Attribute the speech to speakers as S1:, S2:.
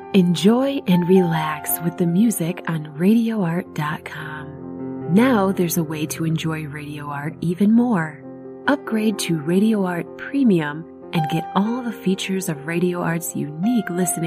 S1: Enjoy and relax with the music on RadioArt.com. Now there's a way to enjoy Radio Art even more. Upgrade to Radio Art Premium and get all the features of Radio Art's unique listening